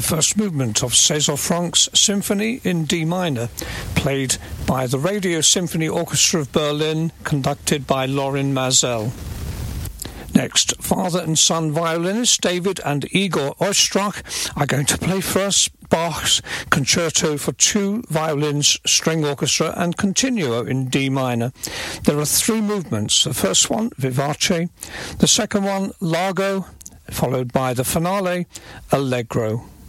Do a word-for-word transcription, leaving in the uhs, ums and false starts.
the first movement of César Franck's Symphony in D minor, played by the Radio Symphony Orchestra of Berlin, conducted by Lorin Maazel. Next, father and son violinists David and Igor Oistrakh are going to play first Bach's Concerto for Two Violins, String Orchestra and Continuo in D minor. There are three movements. The first one, Vivace. The second one, Largo, followed by the finale, Allegro.